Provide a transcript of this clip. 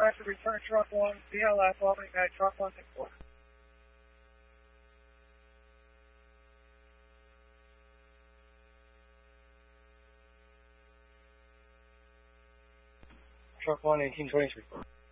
traffic, return truck 1, BLF, opening at truck 164. Truck 1, 1823.